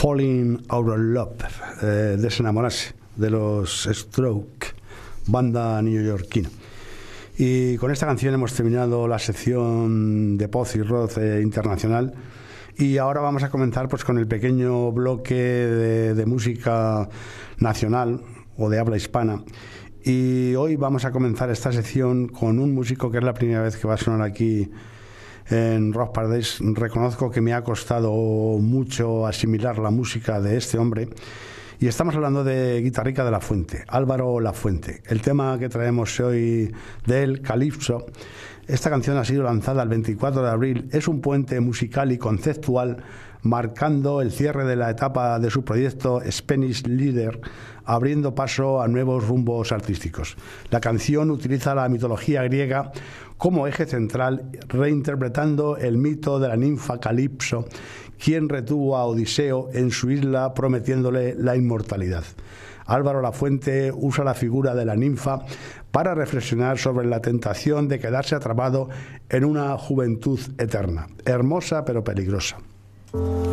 Falling Out of Love, desenamorarse, de los Strokes, banda neoyorquina. Y con esta canción hemos terminado la sección de pop y rock internacional, y ahora vamos a comenzar pues con el pequeño bloque de música nacional o de habla hispana. Y hoy vamos a comenzar esta sección con un músico que es la primera vez que va a sonar aquí en Rock Paradise. Reconozco que me ha costado mucho asimilar la música de este hombre, y estamos hablando de Guitarrica de la Fuente, Álvaro Lafuente. El tema que traemos hoy de él, Calypso. Esta canción ha sido lanzada el 24 de abril. Es un puente musical y conceptual marcando el cierre de la etapa de su proyecto Spanish Leader, abriendo paso a nuevos rumbos artísticos. La canción utiliza la mitología griega como eje central, reinterpretando el mito de la ninfa Calipso, quien retuvo a Odiseo en su isla prometiéndole la inmortalidad. Álvaro Lafuente usa la figura de la ninfa para reflexionar sobre la tentación de quedarse atrapado en una juventud eterna, hermosa pero peligrosa.